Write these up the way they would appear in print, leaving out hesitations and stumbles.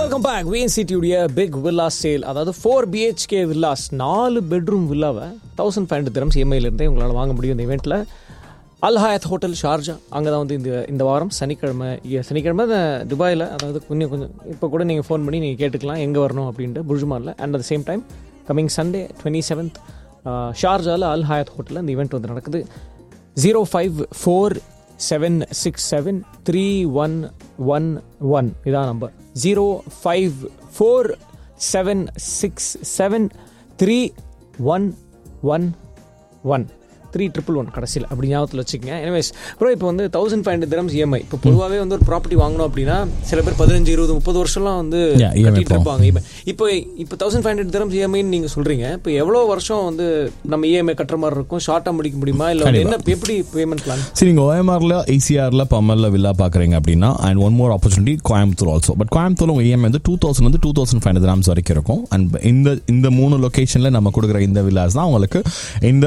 Welcome back. VNCT-உடைய big villa sale, அதாவது 4 BHK villas, 4 bedroom வில்லாவை 1500 dirhams EMI-லேருந்தே உங்களால் வாங்க முடியும். இந்த இவெண்ட்டில் அல் ஹயாத் ஹோட்டல் ஷார்ஜா, அங்கே தான் வந்து இந்த வாரம் சனிக்கிழமை துபாயில், அதாவது கொஞ்சம் இப்போ கூட நீங்கள் ஃபோன் பண்ணி நீங்கள் கேட்டுக்கலாம் எங்கே வரணும் அப்படின்ட்டு, புர்ஜுமானில். And at the same time coming Sunday 27th ஷார்ஜாவில் Al Hyatt ஹோட்டலில் இந்த ஈவெண்ட் வந்து நடக்குது. 054-767-3111 இதான் நம்பர். 054-767-3111 311 கடைசியில், அப்படி ஞாபகத்தில் வச்சுக்கோங்க. எனிவேஸ் ப்ரோ, இப்போ வந்து 1500 dirhams EMI. இப்போ பொதுவாகவே வந்து ஒரு ப்ராப்பர்ட்டி வாங்கணும் அப்படின்னா சில பேர் 15, 20, 30 வருஷம்லாம் வந்து கட்டிட்டு இருப்பாங்க. இப்போ 1500 dirhams EMI-ன்னு நீங்கள் சொல்கிறீங்க. இப்போ எவ்வளோ வருஷம் வந்து நம்ம EMI கட்டுற மாதிரி இருக்கும்? ஷார்ட்டாக முடிக்க முடியுமா, இல்லை என்ன, எப்படி பேமெண்ட் பிளான்? சரி, நீங்கள் OMR-ல, ECR-ல, பம்மல்ல வில்லா பார்க்குறீங்க அப்படின்னா, and one more opportunity Coimbatore also. But Coimbatore உங்கள் EMI வந்து 2000 வந்து 2500 dirhams வரைக்கும் இருக்கும். அண்ட் இந்த 3 லொக்கேஷனில் நம்ம கொடுக்குற இந்த வில்லாஸ் தான் உங்களுக்கு இந்த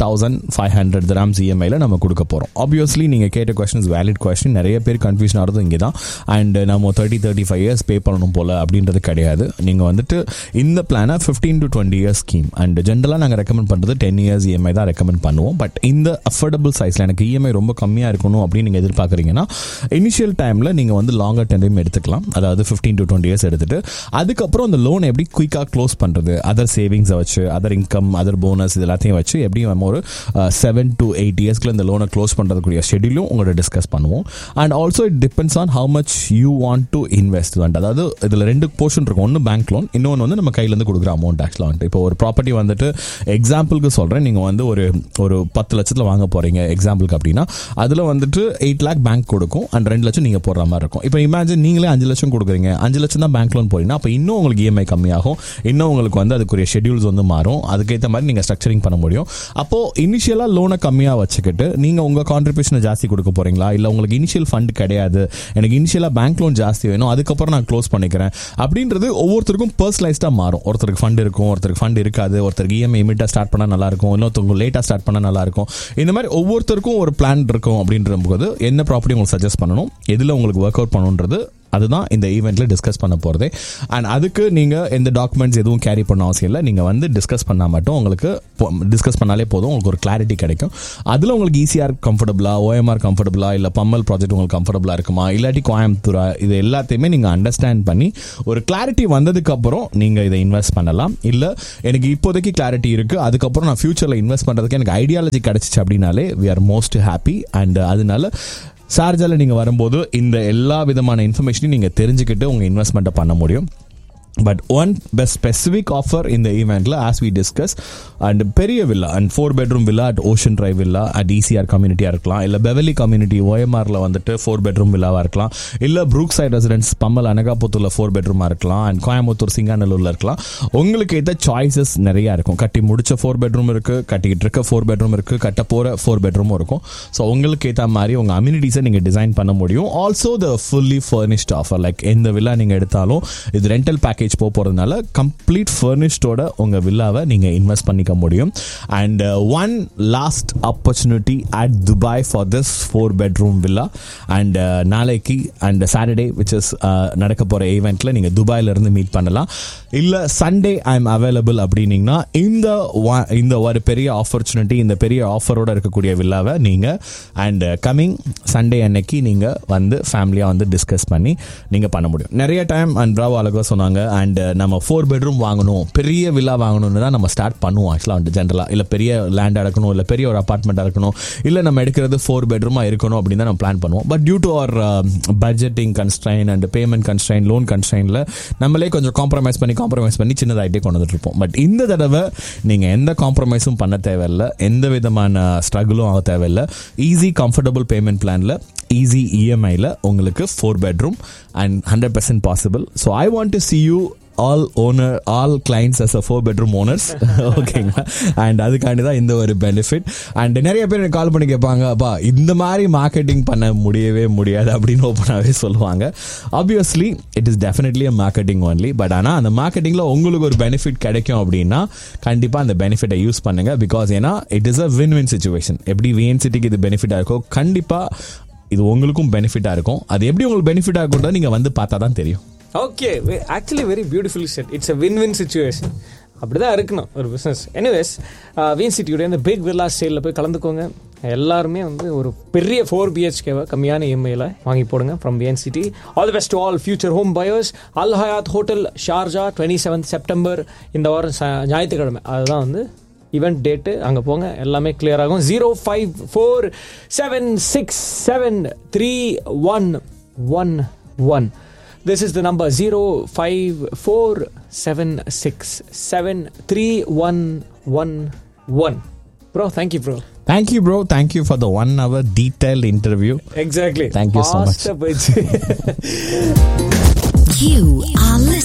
1500 dirhams EMI-ல நம்ம கொடுக்க போகிறோம். ஆப்வியஸ்லி நீங்கள் கேட்ட கொஸ்டின்ஸ் வேலிட் கொஸ்டின். நிறைய பேர் கன்ஃபியூஷன் ஆகிறது இங்கே தான். அண்ட் நம்ம 30-35 years பே பண்ணணும் போல் அப்படின்றது கிடையாது. நீங்கள் வந்துட்டு இந்த பிளானை 15 to 20 years ஸ்கீம். அண்ட் ஜென்ரலாக நாங்கள் ரெக்கமெண்ட் பண்ணுறது 10 years EMI தான் ரெக்கமெண்ட் பண்ணுவோம். பட் இந்த அஃபோர்டபுள் சைஸில் எனக்கு EMI ரொம்ப கம்மியாக இருக்கணும் அப்படின்னு நீங்கள் எதிர்பார்க்குறீங்கன்னா, இனிஷியல் டைமில் நீங்கள் வந்து லாங்கர் டைம் எடுத்துக்கலாம். அதாவது 15 to 20 years எடுத்துட்டு அதுக்கப்புறம் அந்த லோன் எப்படி குயிக்காக க்ளோஸ் பண்ணுறது, அதர் சேவிங்ஸை வச்சு, அதர் இன்கம், அதர் போனஸ், இது எல்லாத்தையும் வச்சு எப்படி நம்ம ஒரு 7 to 8 yearsக்குள்ள இந்த லோனை க்ளோஸ் பண்ணுறதுக்குரிய ஷெடியூலும் உங்களோட டிஸ்கஸ் பண்ணுவோம். And also it depends on how much you want to invest. அதாவது இதில் 2 போர்ஷன் இருக்கும். ஒன்று பேங்க் லோன், இன்னொன்று வந்து நம்ம கையிலேருந்து கொடுக்குற அமௌண்ட். ஆக்சுவலாக வந்துட்டு இப்போ ஒரு ப்ராப்பர்ட்டி வந்துட்டு எக்ஸாம்பிளுக்கு சொல்கிறேன், நீங்கள் வந்து ஒரு 10 லட்சத்தில் வாங்க போகிறீங்க எக்ஸாம்பிளுக்கு அப்படின்னா, அதில் வந்துட்டு 8 lakh பேங்க் கொடுக்கும் அண்ட் 2 லட்சம் நீங்கள் போடுற மாதிரி இருக்கும். இப்போ இமேஜின் நீங்களே 5 லட்சம் கொடுக்குறீங்க, 5 லட்சம் தான் பேங்க் லோன் போறீங்கன்னா, அப்போ இன்னும் உங்களுக்கு EMI கம்மியாகும், இன்னும் உங்களுக்கு வந்து அதுக்குரிய ஷெடியூல்ஸ் வந்து மாறும், அதுக்கேற்ற மாதிரி நீங்கள் ஸ்ட்ரக்சரிங் பண்ண முடியும். அப்போது இனிஷியலாக லோனை கம்மியாக வச்சுக்கிட்டு நீங்கள் உங்கள் கான்ட்ரிபியூஷனை ஜாஸ்தி கொடுக்க போகிறீங்களா, இல்லை உங்களுக்கு இனிஷியல் ஃபண்ட் கிடையாது, எனக்கு இனிஷியலாக பேங்க் லோன் ஜாஸ்தி வேணும், அதுக்கப்புறம் நான் க்ளோஸ் பண்ணிக்கிறேன் அப்படின்றது ஒவ்வொருத்தருக்கும் பர்சனலைஸ்டாக மாறும். ஒருத்தருக்கு ஃபண்ட் இருக்கும், ஒருத்தருக்கு ஃபண்ட் இருக்காது, ஒருத்தருக்கு EMI இமிடியாக ஸ்டார்ட் பண்ணால் நல்லாயிருக்கும், இன்னொருத்தவங்க லேட்டாக ஸ்டார்ட் பண்ணால் நல்லாயிருக்கும். இந்த மாதிரி ஒவ்வொருத்தருக்கும் ஒரு பிளான் இருக்கும். அப்படின்ற போது என்ன ப்ராப்பர்ட்டி உங்களுக்கு சஜஸ்ட் பண்ணணும், எதில் உங்களுக்கு ஒர்க் அவுட் பண்ணணுன்றது அதுதான் இந்த ஈவெண்ட்டில் டிஸ்கஸ் பண்ண போகிறதே. அண்ட் அதுக்கு நீங்கள் எந்த டாக்குமெண்ட்ஸ் எதுவும் கேரி பண்ண அவசியம் இல்லை. நீங்கள் வந்து டிஸ்கஸ் பண்ணால் மட்டும் உங்களுக்கு டிஸ்கஸ் பண்ணாலே போதும், உங்களுக்கு ஒரு கிளாரிட்டி கிடைக்கும். அதில் உங்களுக்கு ECR கம்ஃபர்டபுளா, OMR கம்ஃபர்டபுளா, இல்லை பம்மல் ப்ராஜெக்ட் உங்களுக்கு கம்ஃபர்டபுளாக இருக்குமா, இல்லாட்டி கோயம்புத்தூரா, இது எல்லாத்தையுமே நீங்கள் அண்டர்ஸ்டாண்ட் பண்ணி ஒரு கிளாரிட்டி வந்ததுக்கப்புறம் நீங்கள் இதை இன்வெஸ்ட் பண்ணலாம். இல்லை எனக்கு இப்போதைக்கு கிளாரிட்டி இருக்குது, அதுக்கப்புறம் நான் ஃபியூச்சரில் இன்வெஸ்ட் பண்ணுறதுக்கு எனக்கு ஐடியாலஜி கிடச்சிச்சு அப்படின்னாலே we are most happy. And அதனால ஷார்ஜாவில் நீங்கள் வரும்போது இந்த எல்லா விதமான இன்ஃபர்மேஷனையும் நீங்கள் தெரிஞ்சுக்கிட்டு உங்கள் இன்வெஸ்ட்மெண்ட்டை பண்ண முடியும். பட் ஒன் ஸ்பெசிஃபிக் ஆஃபர் இந்த ஈவெண்ட்டில் ஆஸ் வி டிஸ்கஸ், அண்ட் பெரிய villa and 4 bedroom villa at ocean drive villa at ECR கம்யூனிட்டியாக இருக்கலாம், இல்லை பெவலி கம்யூனிட்டி OMR-ல வந்துட்டு 4 bedroom வில்லாவாக இருக்கலாம், இல்லை ப்ரூக் சைட் ரெசிடென்ஸ் பம்மல் அனகாபுத்தூரில் 4 bedroom-ஆக இருக்கலாம், அண்ட் கோயம்புத்தூர் சிங்காநல்லூரில் இருக்கலாம். உங்களுக்கு ஏற்ற சாய்ஸஸ் நிறையா இருக்கும். கட்டி முடிச்ச 4 bedroom இருக்குது, கட்டிக்கிட்டு இருக்க 4 bedroom இருக்குது, கட்ட போகிற 4 bedroom இருக்கும். ஸோ உங்களுக்கு ஏற்ற மாதிரி உங்கள் அம்யூனிட்டிஸை நீங்கள் டிசைன் பண்ண முடியும். Also the fully furnished offer, like எந்த வில்லா நீங்கள் எடுத்தாலும் இது ரெண்டல் பேக்கேஜ் போறதுனால கம்ப்ளீட் ஃபர்னிஷ்டோட உங்க வில்லாவை நீங்க இன்வெஸ்ட் பண்ணிக்க முடியும். And one last opportunity at Dubai for this 4 bedroom villa. And நாளைக்கு அண்ட் சாட்டர்டே விச் இஸ் நடக்க போற ஈவெண்ட்ல நீங்க துபாயில இருந்து மீட் பண்ணலாம். இல்ல சண்டே ஐ எம் அவைலபிள் அப்படின்னீங்கன்னா இந்த ஒரு பெரிய ஆப்பர்ச்சுனிட்டி, இந்த பெரிய ஆஃபரோட இருக்கக்கூடிய வில்லாவை நீங்க அண்ட் கமிங் சண்டே அன்னைக்கு நீங்க வந்து ஃபேமிலியா வந்து டிஸ்கஸ் பண்ணி நீங்க பண்ண முடியும். நிறைய டைம் அண்ட் பிராவோ அழகா சொன்னாங்க, அண்ட் நம்ம 4 bedroom வாங்கணும், பெரிய வில்லா வாங்கணும்னு தான் நம்ம ஸ்டார்ட் பண்ணுவோம் ஆக்சுவலாக வந்து ஜென்ரலாக. இல்லை பெரிய லேண்டாக இருக்கணும், இல்லை பெரிய ஒரு அப்பார்ட்மெண்ட்டாக இருக்கணும், இல்லை நம்ம எடுக்கிறது 4 bedroom-ஆக இருக்கணும் அப்படின்னு தான் நம்ம பிளான் பண்ணுவோம். But due to our budgeting constrain and payment constrain, loan கன்ஸ்ட்ரைனில் நம்மளே கொஞ்சம் காம்ப்ரமைஸ் பண்ணி சின்னதாகிட்டே கொண்டு வந்துட்டு இருப்போம். பட் இந்த தடவை நீங்கள் எந்த காம்ப்ரமைஸும் பண்ண தேவையில்லை, எந்த விதமான ஸ்ட்ரகிளும் ஆக தேவையில்லை. ஈஸி கம்ஃபர்டபுள் பேமெண்ட் பிளானில், ஈஸி EMI-ல உங்களுக்கு 4 bedroom and 100% possible. So I want to see you all clients as a 4 bedroom owners. ஓகேங்களா? அண்ட் அதுக்காண்டி தான் இந்த ஒரு பெனிஃபிட். அண்ட் நிறைய பேர் எனக்கு கால் பண்ணி கேட்பாங்க, அப்பா இந்த மாதிரி மார்க்கெட்டிங் பண்ண முடியவே முடியாது அப்படின்னு ஓப்பனாகவே சொல்லுவாங்க. Obviously it is definitely a marketing only. But ஆனால் அந்த மார்க்கெட்டிங்கில் உங்களுக்கு ஒரு பெனிஃபிட் கிடைக்கும் அப்படின்னா கண்டிப்பாக அந்த பெனிஃபிட்டை யூஸ் பண்ணுங்க. பிகாஸ் ஏன்னா it is a win-win situation. எப்படி VNCTக்கு இது பெனிஃபிட்டாக இருக்கோ கண்டிப்பாக இது உங்களுக்கும் பெனிஃபிட்டாக இருக்கும். அது எப்படி உங்களுக்கு பெனிஃபிட்டாக இருக்கும்னா நீங்கள் வந்து பார்த்தா தான் தெரியும். Okay, actually very beautiful set. It's a win-win situation. அப்படிதான் இருக்கணும் ஒரு பிஸ்னஸ். எனிவேஸ், VNCTயோட இந்த பிக் வில்லா சேலில் போய் கலந்துக்கோங்க. எல்லாருமே வந்து ஒரு பெரிய 4 BHKவை கம்மியான EMIயில் வாங்கி போடுங்க from VNCT. All the best to all future home buyers. Al Hyatt hotel Sharjah 27th September, இந்த வாரம் ஞாயிற்றுக்கிழமை. அதுதான் வந்து ஈவெண்ட் டேட்டு. அங்கே போங்க, எல்லாமே கிளியர் ஆகும். 0547631111. This is the number 0547631111. Bro, thank you, bro. Thank you, bro. Thank you for the 1 hour detailed interview. Exactly. Thank you so much. You are listening